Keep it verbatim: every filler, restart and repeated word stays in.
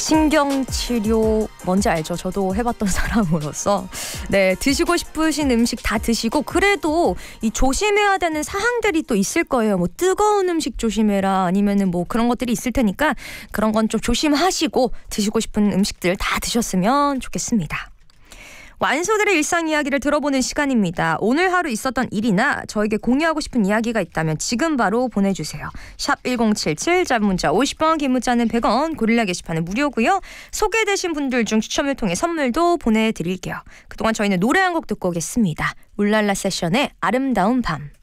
신경치료 뭔지 알죠? 저도 해봤던 사람으로서. 네, 드시고 싶으신 음식 다 드시고, 그래도 이 조심해야 되는 사항들이 또 있을 거예요. 뭐 뜨거운 음식 조심해라, 아니면은 뭐 그런 것들이 있을 테니까 그런 건 좀 조심하시고 드시고 싶은 음식들 다 드셨으면 좋겠습니다. 완소들의 일상 이야기를 들어보는 시간입니다. 오늘 하루 있었던 일이나 저에게 공유하고 싶은 이야기가 있다면 지금 바로 보내주세요. 샵 일공칠칠, 짧은 문자 오십 원, 긴 문자는 백 원, 고릴라 게시판은 무료고요. 소개되신 분들 중 추첨을 통해 선물도 보내드릴게요. 그동안 저희는 노래 한 곡 듣고 오겠습니다. 울랄라 세션의 아름다운 밤.